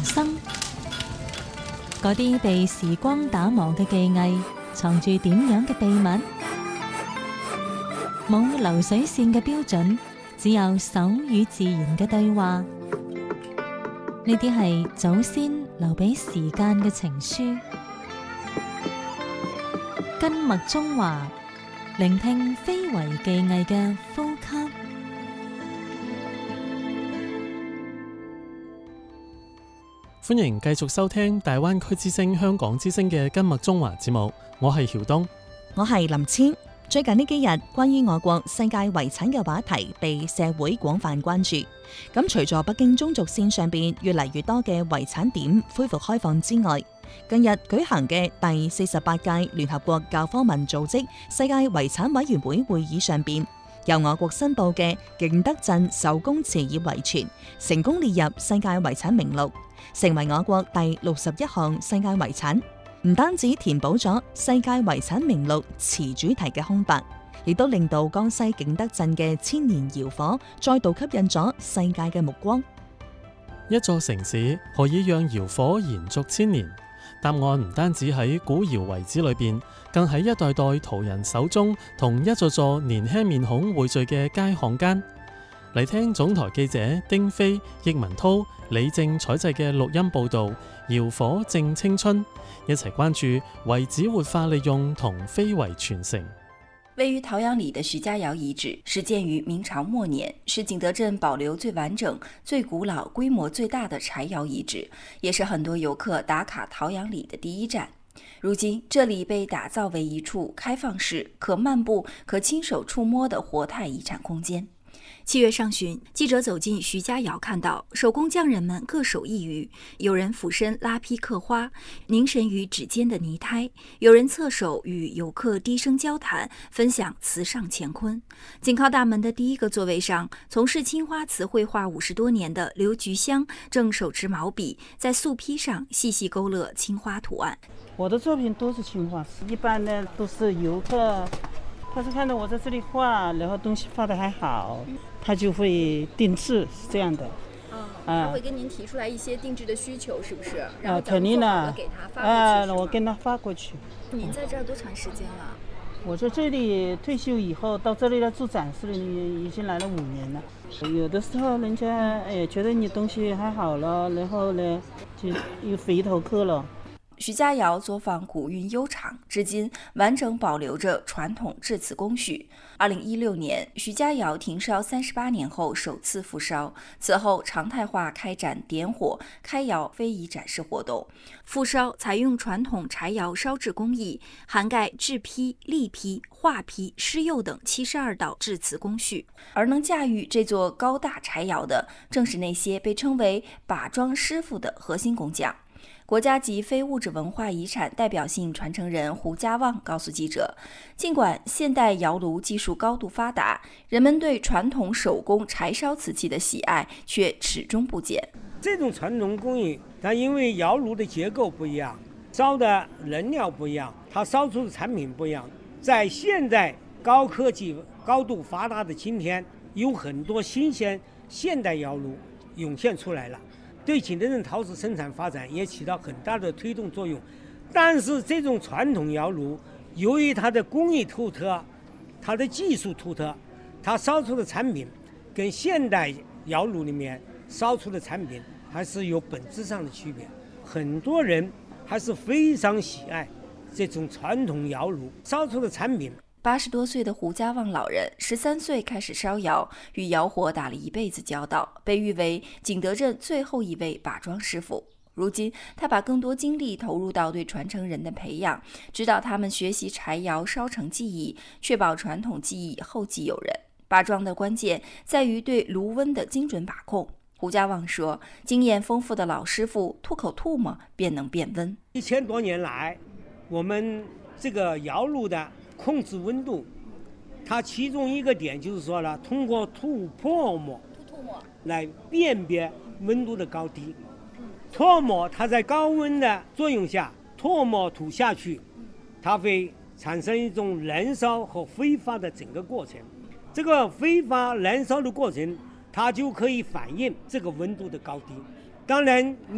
生。嗰啲被時光打磨嘅技藝，藏住點樣嘅秘密？冇流水線嘅標準，只有手與自然嘅對話。呢啲係祖先留俾時間嘅情書。根脈中華，聆聽非遺技藝嘅呼吸。 歡迎繼續收聽大灣區之聲香港之聲嘅根脈中華節目，我係曉東， 我係林千。最近呢幾日，關於我國世界遺產嘅話題被社會廣泛關注。咁除咗北京中軸線上邊越嚟越多嘅遺產點恢復開放之外，近日舉行嘅第48屆聯合國教科文組織世界遺產委員會會議上邊，由我國申報嘅景德鎮手工瓷業遺存成功列入世界遺產名錄，成為我國第61項世界遺產。唔單止填補咗世界遺產名錄瓷主題嘅空白，亦都令到江西景德鎮嘅千年窯火再度吸引咗世界嘅目光。 一座城市可以讓窯火延續千年，答案唔單止喺古窯遺址裏邊，更喺一代代途人手中，同一座座年輕面孔匯聚嘅街巷間。嚟聽總台記者丁飛、易文濤、李正採製嘅錄音報道，窯火正青春，一齊關注遺址活化利用同非遺傳承。 位於陶陽里的徐家窯遺址始建於明朝末年，是景德鎮保留最完整、最古老、規模最大的柴窯遺址，也是很多遊客打卡陶陽里的第一站。如今，這裡被打造為一處開放式、可漫步、可親手觸摸的活態遺產空間。7月上旬，記者走進徐家窯，看到手工匠人們各手一魚，有人俯身拉坯刻花，凝神於指尖的泥胎；有人側手與遊客低聲交談，分享瓷上乾坤。緊靠大門的第一個座位上，從事青花瓷繪畫50多年的劉菊香正手持毛筆，在素坯上細細勾勒青花圖案。 我的作品都是青花瓷，一般呢都是遊客，他是看到我在這裡畫，然後東西畫得還好，他就會定制，是這樣的。 他會跟您提出來一些定制的需求，是不是？然後肯定的， 給他發過去。 我跟他發過去。 您在這兒多長時間了？ 我在這裡退休以後到這裡來做展示，已經來了5年了。有的時候人家覺得你東西還好了，然後呢就又回頭客了。 徐家窯作坊古韻悠長，至今完整保留着傳統製瓷工序。2016年，徐家窯停燒38年後首次復燒，此後常態化開展點火、開窯非遺展示活動。復燒採用傳統柴窯燒製工藝，涵蓋製坯、立坯、畫坯、施釉等72道製瓷工序。而能駕馭這座高大柴窯的，正是那些被稱為把莊師傅的核心工匠。國家級非物質文化遺產代表性傳承人胡家旺告訴記者，儘管現代窯爐技術高度發達，人們對傳統手工柴燒瓷器的喜愛卻始終不減。 這種傳統工藝，它因為窯爐的結構不一樣，燒的燃料不一樣，它燒出的產品不一樣。在現代高科技高度發達的今天，有很多新鮮現代窯爐湧現出來了，對景德鎮陶瓷生產發展也起到很大的推動作用。但是這種傳統窯爐由於它的工藝獨特，它的技術獨特，它燒出的產品跟現代窯爐裡面燒出的產品還是有本質上的區別。很多人還是非常喜愛這種傳統窯爐燒出的產品。 80多歲的胡家旺老人13歲開始燒窯，與窯火打了一輩子交道，被譽為景德鎮最後一位把莊師傅。如今，他把更多精力投入到對傳承人的培養，指導他們學習柴窯燒成技藝，確保傳統技藝後繼有人。把莊的關鍵在於對爐溫的精準把控。胡家旺說，經驗豐富的老師傅吐口唾沫便能變溫。 1000多年來，我們這個窯爐的控制溫度，它其中一個點就是說了，通過吐唾沫來辨別溫度的高低。唾沫它在高溫的作用下，唾沫吐下去，它會產生一種燃燒和揮發的整個過程。這個揮發燃燒的過程，它就可以反映這個溫度的高低。當然